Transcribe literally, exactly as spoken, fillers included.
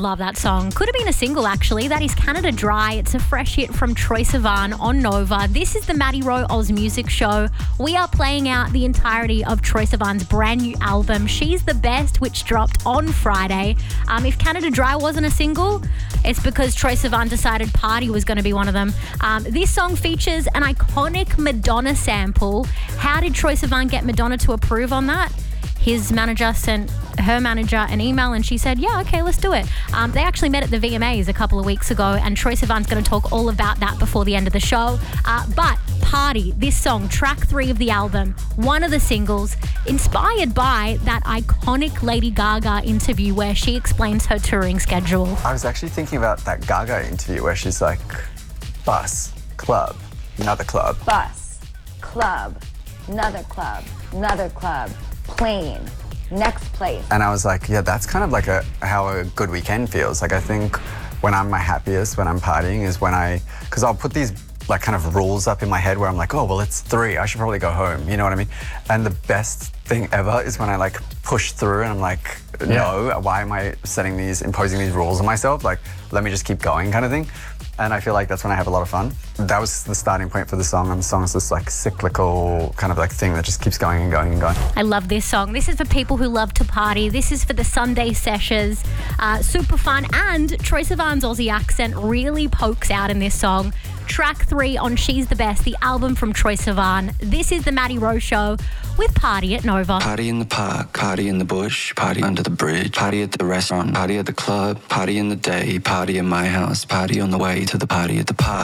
love that song. Could have been a single, actually. That is Canada Dry. It's a fresh hit from Troye Sivan on Nova. This is the Maddie Rowe Oz Music Show. We are playing out the entirety of Troye Sivan's brand new album, She's the Best, which dropped on Friday. Um, if Canada Dry wasn't a single, it's because Troye Sivan decided Party was going to be one of them. Um, this song features an iconic Madonna sample. How did Troye Sivan get Madonna to approve on that? His manager sent her manager an email and she said, yeah, okay, let's do it. Um, they actually met at the V M As a couple of weeks ago, and Troye Sivan's going to talk all about that before the end of the show. Uh, but Party, this song, track three of the album, one of the singles, inspired by that iconic Lady Gaga interview where she explains her touring schedule. I was actually thinking about that Gaga interview where she's like, bus, club, another club. Bus, club, another club, another club. Plane, next place. And I was like, yeah, that's kind of like a how a good weekend feels. Like I think when I'm my happiest, when I'm partying is when I, because I'll put these like kind of rules up in my head where I'm like, oh, well, it's three, I should probably go home. You know what I mean? And the best thing ever is when I like push through and I'm like, no, yeah. Why am I setting these, imposing these rules on myself? Like, let me just keep going kind of thing. And I feel like that's when I have a lot of fun. That was the starting point for the song, and the song is this like cyclical kind of like thing that just keeps going and going and going. I love this song. This is for people who love to party. This is for the Sunday sessions. Uh, super fun, and Troye Sivan's Aussie accent really pokes out in this song. Track three on She's the Best, the album from Troye Sivan. This is the Maddie Rowe Show with Party at Nova. Party in the park, party in the bush, party under the bridge, party at the restaurant, party at the club, party in the day, party in my house, party on the way to the party at the park.